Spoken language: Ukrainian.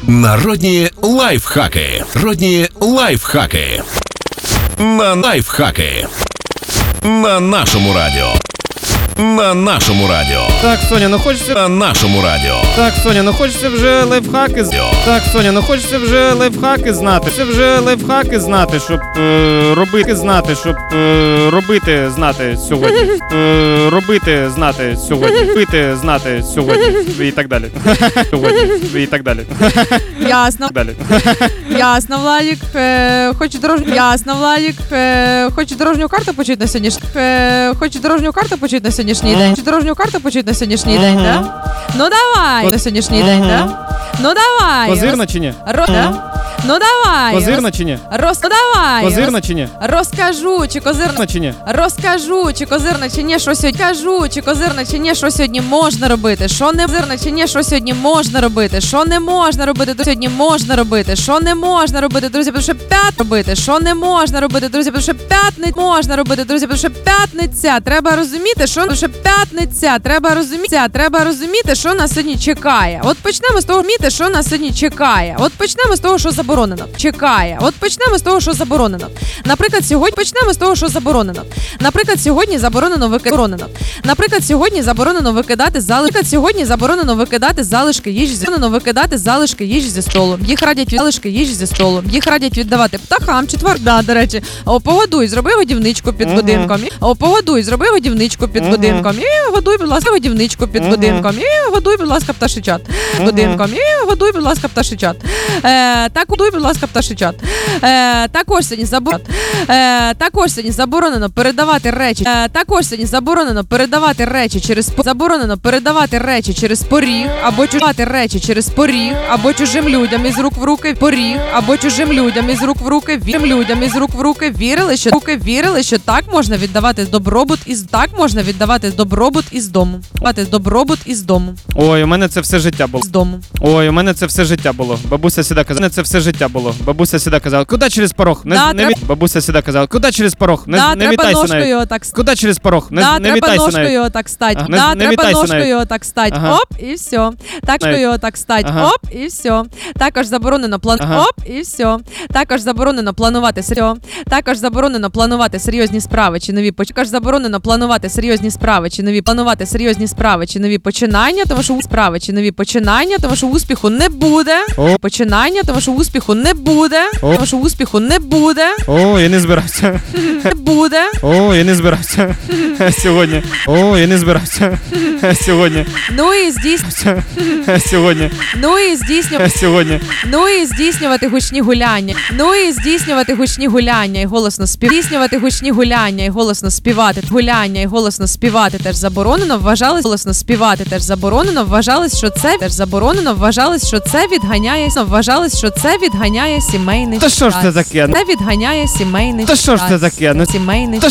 Народні лайфхаки. Народні лайфхаки. На лайфхаки. На нашому радіо. На нашому радіо. Так, Соня, ну хочеться... На нашому радіо. Так, Соня, ну хочеться вже лайфхаки... Так, Соня, ну хочеться вже лайфхаки знати. Це вже лайфхаки знати, щоб робити, знати, щоб робити, знати сьогодні. Робити, знати сьогодні. Пити, знати сьогодні. І так далі. Сьогодні. І так далі. Ясно. Далі. Ясно, Владик. Хочу дорожню... Ясно, Владик. Хочу дорожню карту почути на сьогоднішній... Хочу дорожню карту почути на сьогоднішній день. Хочу дорожню карту почути на сьогоднішній день, да? Ну давай. На сьогоднішній день, да? Ну давай. Козирна чи ні? Ну давай. Козирна чи ні? Ну давай. Козирна чи ні? Розкажу, чи козирна Чи ні? Розкажу, чи козирна, чи ні, що сьогодні кажу, чи козирна, чи ні, що сьогодні можна робити, що не козирна, чи ні, що сьогодні можна робити, що не можна робити, сьогодні можна робити, що не можна робити, друзі, тому що робити, що не можна робити, друзі, тому що п'ятниця можна робити, друзі, тому що п'ятниця, треба розуміти, що п'ятниця, треба розуміти, що нас сьогодні чекає. От почнемо з того, що нас сьогодні чекає. От почнемо з того, що заборонено. Чекає. От почнемо з того, що заборонено. Наприклад, сьогодні почнемо з того, що заборонено. Наприклад, сьогодні заборонено викидати. Наприклад, сьогодні заборонено викидати залишки їжі зі столу. Їх радять віддавати птахам чи тваринам, до речі. Погодуй, зроби годівничку під будинком. Погодуй, зроби годівничку під будинком. І годуй, будь ласка, годівничку під будинком. І годуй, будь ласка, пташичат. Будинком. І годуй, будь ласка, пташичат. Так, годуй, будь ласка, пташичат. Також сьогодні заборонено передавати речі. Через поріг або чужим людям із рук в руки. Вірили, що так можна віддавати добробут із дому. Ой, у мене це все життя було. Бабуся завжди казала, куди через порог? Бабуся завжди казала, куди через порог? Не мітайся навіть. Куди через порог? Не мітайся навіть. Треба ножкою так стать. Оп, і все. Оп, і все. Також заборонено планувати серйозні справи чи нові починання, тому що успіху не буде. О, я не збирався. Сьогодні. Ну і здійснювати гучні гуляння і голосно співати теж заборонено. Вважалось, що це відганяє сімейний Та що ж це таке? Це відганяє сімейний Та що ж це таке?